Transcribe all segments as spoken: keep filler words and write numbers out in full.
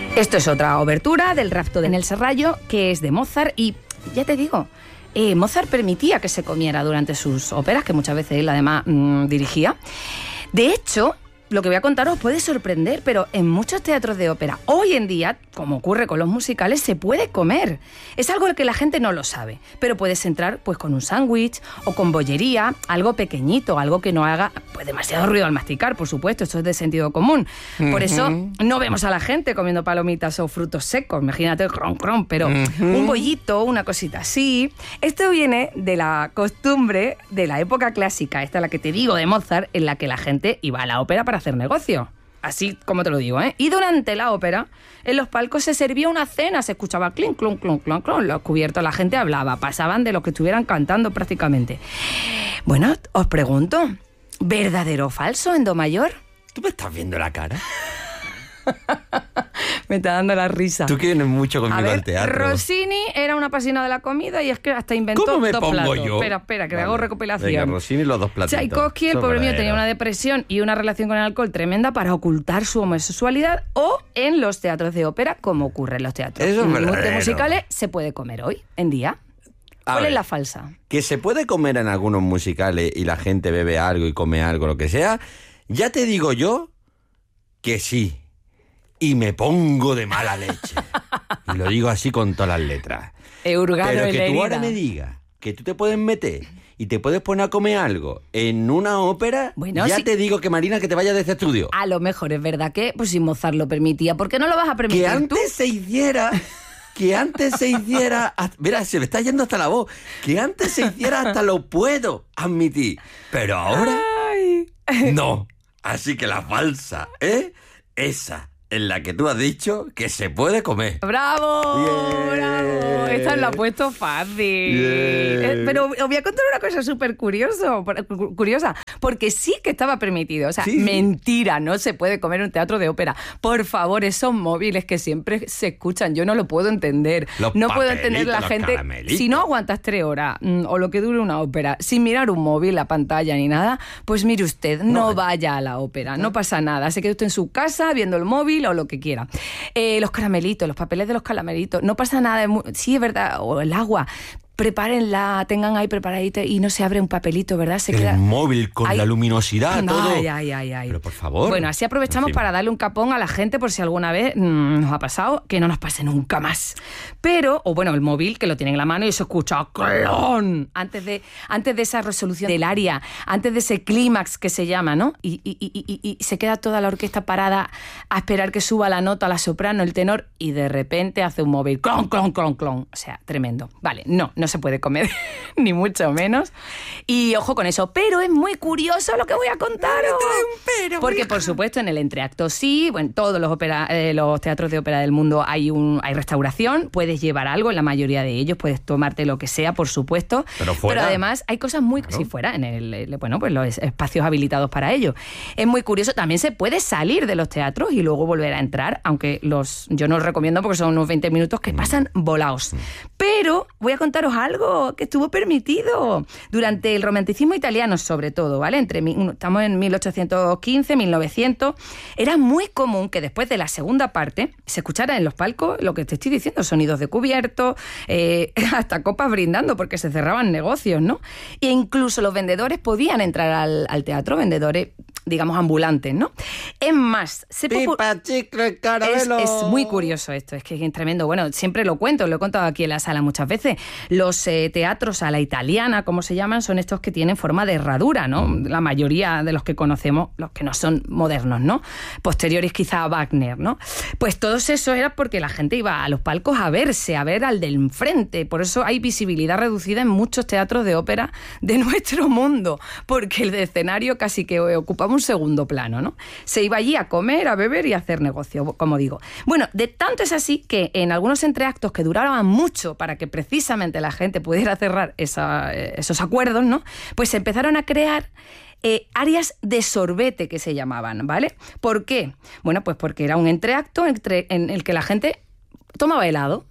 Esto es otra obertura del Rapto en el Serrallo, que es de Mozart y, ya te digo, eh, Mozart permitía que se comiera durante sus óperas, que muchas veces él además mmm, dirigía. De hecho, lo que voy a contaros puede sorprender, pero en muchos teatros de ópera, hoy en día, como ocurre con los musicales, se puede comer. Es algo que la gente no lo sabe, pero puedes entrar pues con un sándwich o con bollería, algo pequeñito, algo que no haga pues demasiado ruido al masticar, por supuesto, esto es de sentido común. Uh-huh. Por eso no vemos a la gente comiendo palomitas o frutos secos, imagínate el cron cron, pero uh-huh. un bollito, una cosita así. Esto viene de la costumbre de la época clásica, esta es la que te digo, de Mozart, en la que la gente iba a la ópera para hacer negocio. Así como te lo digo, ¿eh? Y durante la ópera, en los palcos se servía una cena, se escuchaba clink, clunk, clunk, clunk, clunk, los cubiertos, la gente hablaba, pasaban de lo que estuvieran cantando prácticamente. Bueno, os pregunto, ¿verdadero o falso en do mayor? ¿Tú me estás viendo la cara? Me está dando la risa. Tú que vienes mucho conmigo a ver, al teatro. Rossini era un apasionado de la comida y es que hasta inventó ¿Cómo me dos pongo platos. yo? Espera, espera, que vale. hago recopilación. Venga, Rossini los dos platitos. Tchaikovsky, el Son pobre mío, verdaderos. tenía una depresión y una relación con el alcohol tremenda para ocultar su homosexualidad, o en los teatros de ópera, como ocurre en los teatros Eso es de verdadero. musicales, se puede comer hoy en día. A ¿Cuál ver, es la falsa? Que se puede comer en algunos musicales y la gente bebe algo y come algo, lo que sea, ya te digo yo que sí. Y me pongo de mala leche. Y lo digo así con todas las letras. He hurgado Pero en que la tú herida. ahora me digas que tú te puedes meter y te puedes poner a comer algo en una ópera, Bueno, ya sí. te digo que, Marina, que te vayas de este estudio. A lo mejor es verdad que, pues si Mozart lo permitía, ¿por qué no lo vas a permitir Que tú? antes se hiciera... Que antes se hiciera... Mira, se me está yendo hasta la voz. Que antes se hiciera hasta lo puedo admitir. Pero ahora... Ay. No. Así que la falsa, ¿eh? Esa en la que tú has dicho que se puede comer. ¡Bravo! Yeah. ¡Bravo! Esta la ha puesto fácil. Yeah. Eh, Pero os voy a contar una cosa súper curioso, cu- curiosa, porque sí que estaba permitido. O sea, Sí, sí. mentira, no se puede comer en un teatro de ópera. Por favor, esos móviles que siempre se escuchan, yo no lo puedo entender. Los no puedo entender papelitos, la los gente. caramelitos. Si no aguantas tres horas mm, o lo que dure una ópera sin mirar un móvil, la pantalla ni nada, pues mire usted, no, No. vaya a la ópera, no pasa nada. Se quede usted en su casa viendo el móvil o lo que quiera. Eh, los caramelitos, los papeles de los caramelitos, no pasa nada. Es muy, sí, es verdad, o el agua. Prepárenla, tengan ahí preparadita y no se abre un papelito, ¿verdad? Se El queda... móvil con Ay, la luminosidad, todo. Ay, ay, ay, ay. Pero por favor. Bueno, así aprovechamos En fin. para darle un capón a la gente por si alguna vez mmm, nos ha pasado, que no nos pase nunca más. Pero, o bueno, el móvil que lo tienen en la mano y se escucha ¡clon! Antes de, antes de esa resolución del aria, antes de ese clímax que se llama, ¿no? Y, y, y, y, y se queda toda la orquesta parada a esperar que suba la nota, la soprano, el tenor, y de repente hace un móvil ¡clon, clon, clon, clon! O sea, tremendo. Vale, no, no se puede comer. Ni mucho menos. Y ojo con eso. Pero es muy curioso lo que voy a contaros. Pero, Porque, por supuesto, en el entreacto sí, bueno, en todos los, ópera, eh, los teatros de ópera del mundo hay un hay restauración, puedes llevar algo, en la mayoría de ellos, puedes tomarte lo que sea, por supuesto. Pero fuera. además hay cosas muy... Claro. Si fuera, en el, el- bueno, pues los espacios habilitados para ello. Es muy curioso. También se puede salir de los teatros y luego volver a entrar, aunque los yo no os recomiendo porque son unos veinte minutos que pasan volados. Pero voy a contaros algo que estuvo permitido durante el romanticismo italiano, sobre todo, ¿vale? Entre mi- estamos en mil ochocientos quince, mil novecientos. Era muy común que después de la segunda parte se escuchara en los palcos lo que te estoy diciendo, sonidos de cubierto, eh, hasta copas brindando porque se cerraban negocios, ¿no? E incluso los vendedores podían entrar al, al teatro, vendedores, digamos, ambulantes, ¿no? Es más, se popu- Pipa, chicle, es, caramelo. es muy curioso esto, es que es tremendo. Bueno, siempre lo cuento, lo he contado aquí en la sala muchas veces. Los eh, teatros a la italiana, como se llaman, son estos que tienen forma de herradura, ¿no? La mayoría de los que conocemos, los que no son modernos, ¿no? Posteriores quizá a Wagner, ¿no? Pues todos esos era porque la gente iba a los palcos a verse, a ver al del enfrente. Por eso hay visibilidad reducida en muchos teatros de ópera de nuestro mundo, porque el escenario casi que ocupaba un segundo plano, ¿no? Se iba allí a comer, a beber y a hacer negocio, como digo. Bueno, de tanto es así que en algunos entreactos que duraban mucho para que precisamente la gente pudiera cerrar esa, esos acuerdos, ¿no? Pues se empezaron a crear eh, áreas de sorbete que se llamaban, ¿vale? ¿Por qué? Bueno, pues porque era un entreacto entre, en el que la gente tomaba helado.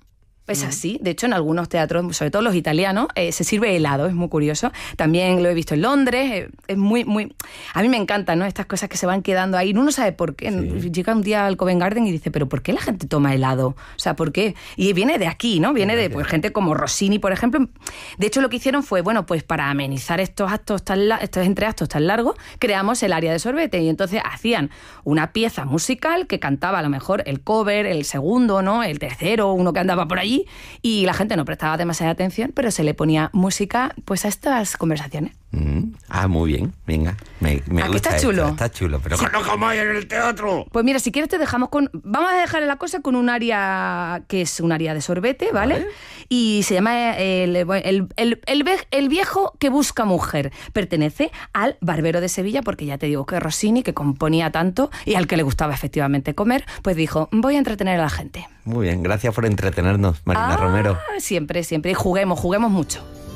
Es así. De hecho, en algunos teatros, sobre todo los italianos, eh, se sirve helado, es muy curioso. También lo he visto en Londres, eh, es muy, muy... A mí me encantan, ¿no? Estas cosas que se van quedando ahí. Uno sabe por qué. Sí. Llega un día al Covent Garden y dice, ¿pero por qué la gente toma helado? O sea, ¿por qué? Y viene de aquí, ¿no? Viene de pues, gente como Rossini, por ejemplo. De hecho, lo que hicieron fue, bueno, pues para amenizar estos actos tan la- estos entreactos tan largos, creamos el área de sorbete. Y entonces hacían una pieza musical que cantaba a lo mejor el cover, el segundo, ¿no? El tercero, uno que andaba por allí. Y la gente no prestaba demasiada atención, pero se le ponía música pues a estas conversaciones. Mm. Ah, muy bien, venga. Me, me ¿A que gusta está chulo? esto, está chulo, pero Sí. no como hay en el teatro. Pues mira, si quieres te dejamos con... Vamos a dejar la cosa con un área que es un área de sorbete, ¿vale? Vale. Y se llama el, el, el, el, el ve- el viejo que busca mujer. Pertenece al Barbero de Sevilla, porque ya te digo que Rossini, que componía tanto y al que le gustaba efectivamente comer, pues dijo, voy a entretener a la gente. Muy bien, gracias por entretenernos, Marina Ah, Romero. Siempre, siempre. Y juguemos, juguemos mucho.